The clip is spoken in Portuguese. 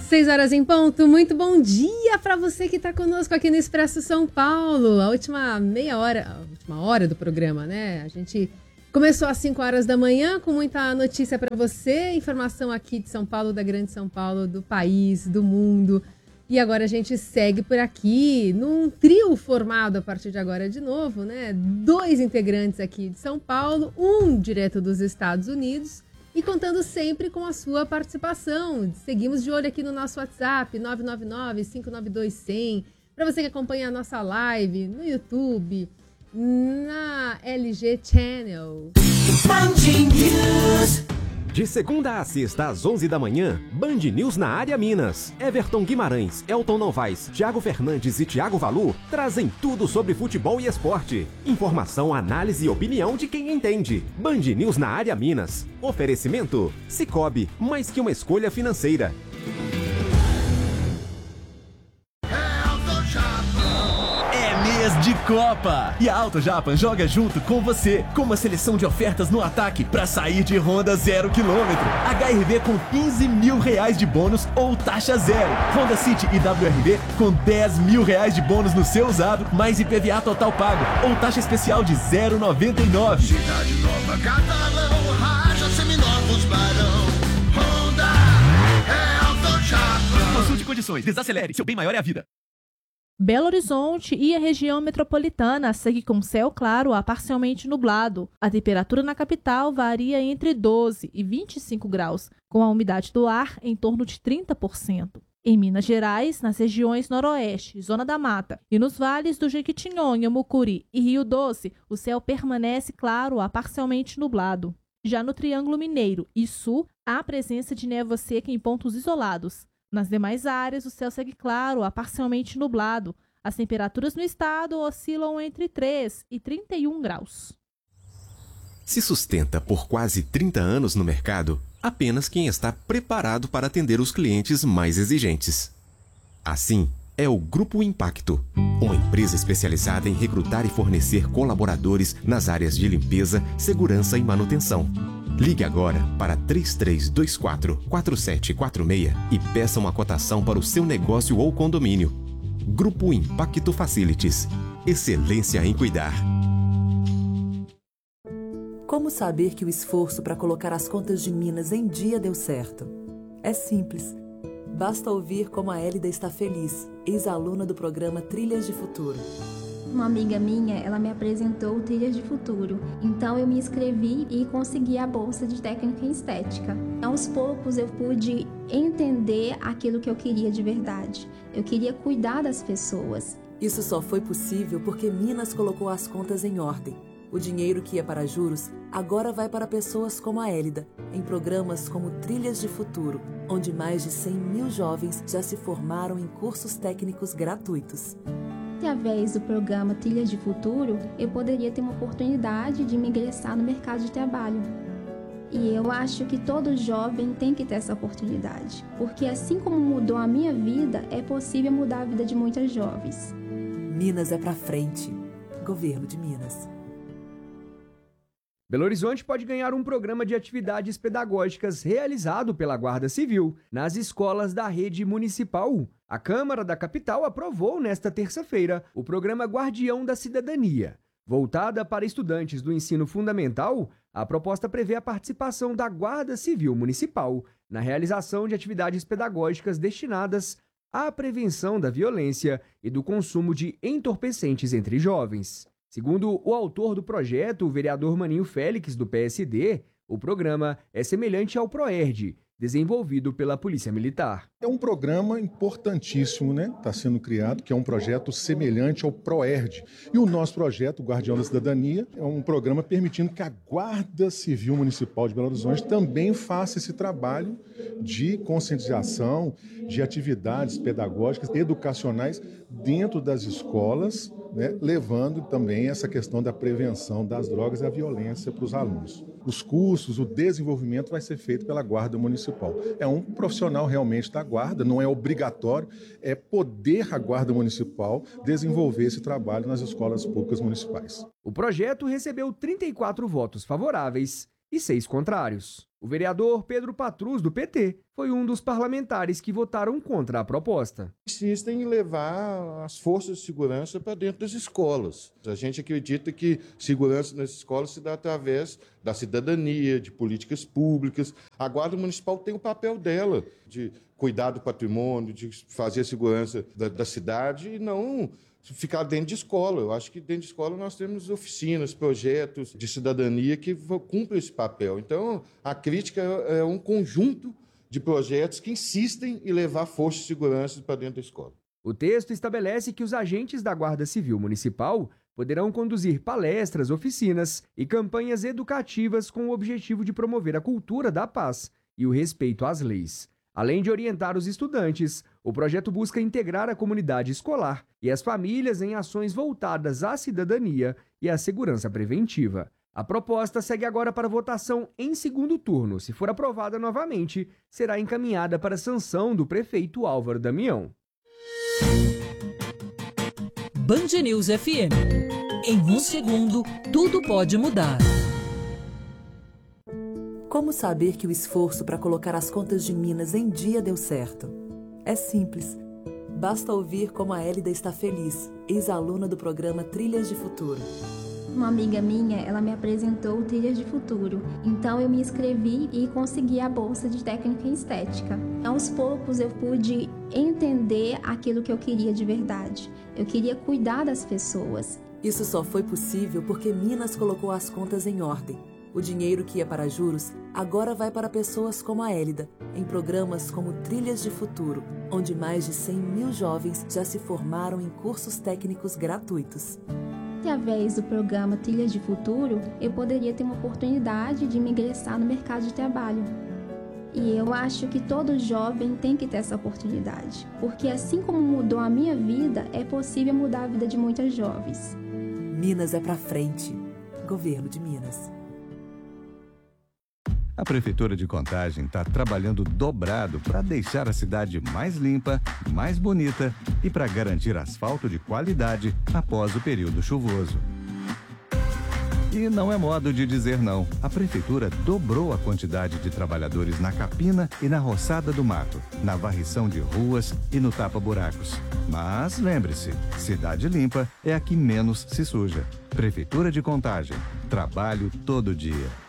6h em ponto, muito bom dia para você que está conosco aqui no Expresso São Paulo. A última hora do programa, né? A gente começou às 5h da manhã com muita notícia para você, informação aqui de São Paulo, da Grande São Paulo, do país, do mundo. E agora a gente segue por aqui num trio formado a partir de agora de novo, né? 2 integrantes aqui de São Paulo, um direto dos Estados Unidos. E contando sempre com a sua participação. Seguimos de olho aqui no nosso WhatsApp, 999-592-100. Para você que acompanha a nossa live no YouTube, na LG Channel. De segunda a sexta, às 11 da manhã, Band News na área Minas. Everton Guimarães, Elton Novaes, Thiago Fernandes e Thiago Valu trazem tudo sobre futebol e esporte. Informação, análise e opinião de quem entende. Band News na área Minas. Oferecimento: Sicoob, mais que uma escolha financeira. De Copa. E a Auto Japan joga junto com você, com uma seleção de ofertas no ataque para sair de Honda 0 km. HRV com R$15 mil de bônus ou taxa zero. Honda City e WRV com R$10 mil de bônus no seu usado, mais IPVA total pago ou taxa especial de 0,99. Cidade Nova, Catalão, Raja, Seminovos, Barão. Honda é Auto Japan. Consulte condições, desacelere, seu bem maior é a vida. Belo Horizonte e a região metropolitana segue com céu claro a parcialmente nublado. A temperatura na capital varia entre 12 e 25 graus, com a umidade do ar em torno de 30%. Em Minas Gerais, nas regiões Noroeste, Zona da Mata e nos vales do Jequitinhonha, Mucuri e Rio Doce, o céu permanece claro a parcialmente nublado. Já no Triângulo Mineiro e Sul, há presença de névoa seca em pontos isolados. Nas demais áreas, o céu segue claro a parcialmente nublado. As temperaturas no estado oscilam entre 3 e 31 graus. Se sustenta por quase 30 anos no mercado, apenas quem está preparado para atender os clientes mais exigentes. Assim, é o Grupo Impacto, uma empresa especializada em recrutar e fornecer colaboradores nas áreas de limpeza, segurança e manutenção. Ligue agora para 3324-4746 e peça uma cotação para o seu negócio ou condomínio. Grupo Impacto Facilities. Excelência em cuidar. Como saber que o esforço para colocar as contas de Minas em dia deu certo? É simples. Basta ouvir como a Hélida está feliz, ex-aluna do programa Trilhas de Futuro. Uma amiga minha, ela me apresentou o Trilhas de Futuro, então eu me inscrevi e consegui a bolsa de técnica em estética. Aos poucos eu pude entender aquilo que eu queria de verdade. Eu queria cuidar das pessoas. Isso só foi possível porque Minas colocou as contas em ordem. O dinheiro que ia para juros agora vai para pessoas como a Hélida, em programas como Trilhas de Futuro, onde mais de 100 mil jovens já se formaram em cursos técnicos gratuitos. Através do programa Trilhas de Futuro, eu poderia ter uma oportunidade de me ingressar no mercado de trabalho. E eu acho que todo jovem tem que ter essa oportunidade, porque assim como mudou a minha vida, é possível mudar a vida de muitas jovens. Minas é pra frente. Governo de Minas. Belo Horizonte pode ganhar um programa de atividades pedagógicas realizado pela Guarda Civil nas escolas da rede municipal. A Câmara da capital aprovou nesta terça-feira o programa Guardião da Cidadania. Voltada para estudantes do ensino fundamental, a proposta prevê a participação da Guarda Civil Municipal na realização de atividades pedagógicas destinadas à prevenção da violência e do consumo de entorpecentes entre jovens. Segundo o autor do projeto, o vereador Maninho Félix, do PSD, o programa é semelhante ao PROERD, desenvolvido pela Polícia Militar. É um programa importantíssimo, né? Está sendo criado, que é um projeto semelhante ao PROERD. E o nosso projeto, o Guardião da Cidadania, é um programa permitindo que a Guarda Civil Municipal de Belo Horizonte também faça esse trabalho de conscientização, de atividades pedagógicas, educacionais dentro das escolas, né? Levando também essa questão da prevenção das drogas e da violência para os alunos. Os cursos, o desenvolvimento vai ser feito pela Guarda Municipal. É um profissional realmente da Guarda, não é obrigatório, é poder a Guarda Municipal desenvolver esse trabalho nas escolas públicas municipais. O projeto recebeu 34 votos favoráveis e 6 contrários. O vereador Pedro Patrus, do PT, foi um dos parlamentares que votaram contra a proposta. Insistem em levar as forças de segurança para dentro das escolas. A gente acredita que segurança nas escolas se dá através da cidadania, de políticas públicas. A Guarda Municipal tem o papel dela de cuidar do patrimônio, de fazer a segurança da cidade e não ficar dentro de escola. Eu acho que dentro de escola nós temos oficinas, projetos de cidadania que cumprem esse papel. Então, a crítica é um conjunto de projetos que insistem em levar força de segurança para dentro da escola. O texto estabelece que os agentes da Guarda Civil Municipal poderão conduzir palestras, oficinas e campanhas educativas com o objetivo de promover a cultura da paz e o respeito às leis. Além de orientar os estudantes, o projeto busca integrar a comunidade escolar e as famílias em ações voltadas à cidadania e à segurança preventiva. A proposta segue agora para votação em segundo turno. Se for aprovada novamente, será encaminhada para sanção do prefeito Álvaro Damião. Band News FM. Em um segundo, tudo pode mudar. Como saber que o esforço para colocar as contas de Minas em dia deu certo? É simples. Basta ouvir como a Hélida está feliz, ex-aluna do programa Trilhas de Futuro. Uma amiga minha, ela me apresentou o Trilhas de Futuro. Então eu me inscrevi e consegui a bolsa de técnica em estética. Aos poucos eu pude entender aquilo que eu queria de verdade. Eu queria cuidar das pessoas. Isso só foi possível porque Minas colocou as contas em ordem. O dinheiro que ia para juros agora vai para pessoas como a Hélida, em programas como Trilhas de Futuro, onde mais de 100 mil jovens já se formaram em cursos técnicos gratuitos. Através do programa Trilhas de Futuro, eu poderia ter uma oportunidade de me ingressar no mercado de trabalho. E eu acho que todo jovem tem que ter essa oportunidade, porque assim como mudou a minha vida, é possível mudar a vida de muitas jovens. Minas é pra frente. Governo de Minas. A Prefeitura de Contagem está trabalhando dobrado para deixar a cidade mais limpa, mais bonita e para garantir asfalto de qualidade após o período chuvoso. E não é modo de dizer não. A Prefeitura dobrou a quantidade de trabalhadores na capina e na roçada do mato, na varrição de ruas e no tapa-buracos. Mas lembre-se, cidade limpa é a que menos se suja. Prefeitura de Contagem. Trabalho todo dia.